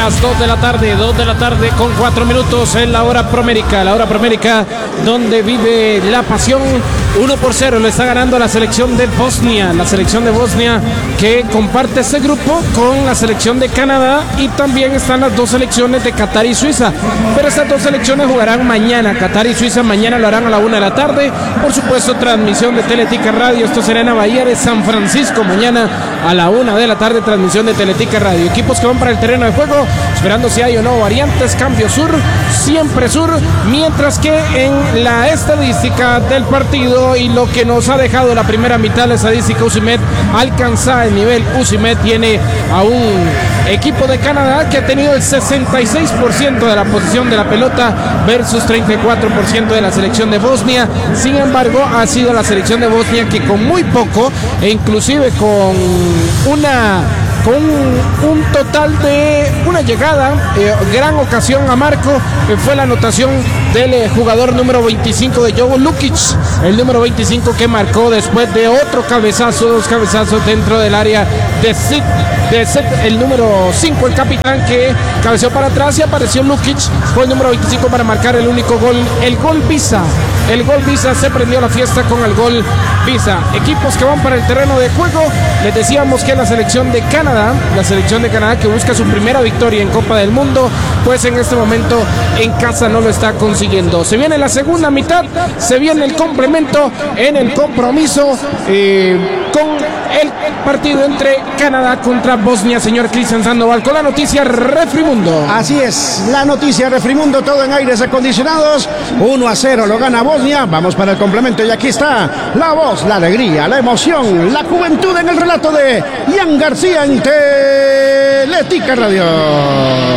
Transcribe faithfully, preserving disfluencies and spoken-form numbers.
las dos de la tarde, dos de la tarde con cuatro minutos en la hora promérica, la hora promérica donde vive la pasión. Uno por cero le está ganando la selección de Bosnia, la selección de Bosnia que comparte ese grupo con la selección de Canadá, y también están las dos selecciones de Qatar y Suiza, pero estas dos selecciones jugarán mañana. Qatar y Suiza mañana lo harán a la una de la tarde, por supuesto transmisión de Teletica Radio. Esto será en la Bahía de San Francisco mañana a la una de la tarde, transmisión de Teletica Radio. Equipos que van para el terreno de juego, esperando si hay o no variantes, cambio sur, siempre sur, mientras que en la estadística del partido y lo que nos ha dejado la primera mitad, la estadística Usimed alcanza el nivel. Usimed tiene a un equipo de Canadá que ha tenido el sesenta y seis por ciento de la posesión de la pelota versus treinta y cuatro por ciento de la selección de Bosnia. Sin embargo, ha sido la selección de Bosnia que con muy poco, e inclusive con una con un total de una llegada, eh, gran ocasión a marco, que fue la anotación del eh, jugador número veinticinco de Jovo Lukic, el número veinticinco que marcó después de otro cabezazo, dos cabezazos dentro del área de Sid, de Sid, el número cinco, el capitán, que cabeceó para atrás y apareció Lukic, fue el número veinticinco para marcar el único gol, el gol Visa. El gol Visa, se prendió la fiesta con el gol Visa. Equipos que van para el terreno de juego, les decíamos que la selección de Canadá, la selección de Canadá que busca su primera victoria en Copa del Mundo, pues en este momento en casa no lo está consiguiendo. Se viene la segunda mitad, se viene el complemento en el compromiso eh, con el partido entre Canadá contra Bosnia, señor Cristian Sandoval, con la noticia Refrimundo. Así es, la noticia Refrimundo, todo en aires acondicionados. uno a cero lo gana Bosnia. Vamos para el complemento y aquí está la voz, la alegría, la emoción, la juventud en el relato de Ian García en Teletica Radio.